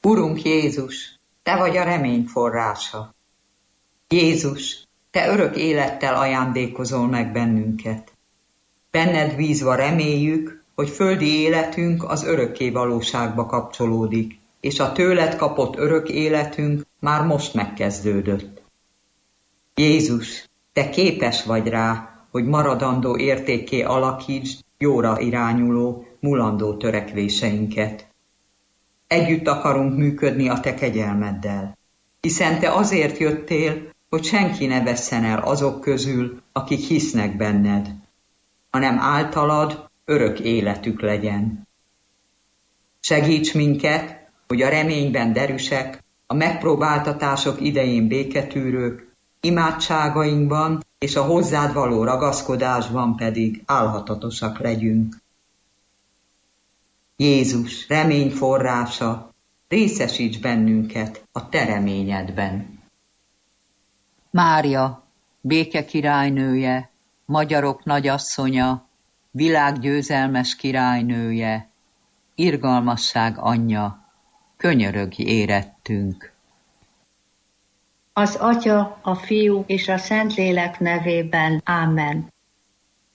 Urunk Jézus, Te vagy a remény forrása. Jézus, Te örök élettel ajándékozol meg bennünket. Benned bízva reméljük, hogy földi életünk az örökké valóságba kapcsolódik, és a tőled kapott örök életünk már most megkezdődött. Jézus, Te képes vagy rá, hogy maradandó értékké alakítsd jóra irányuló, mulandó törekvéseinket. Együtt akarunk működni a Te kegyelmeddel, hiszen Te azért jöttél, hogy senki ne vesszen el azok közül, akik hisznek benned, hanem általad örök életük legyen. Segíts minket, hogy a reményben derűsek, a megpróbáltatások idején béketűrők, imádságainkban és a hozzád való ragaszkodásban pedig álhatatosak legyünk. Jézus, remény forrása, részesíts bennünket a Te reményedben. Mária, béke királynője, magyarok nagyasszonya, világ győzelmes királynője, irgalmasság anyja, könyörögj érettünk. Az Atya, a Fiú és a Szentlélek nevében. Ámen.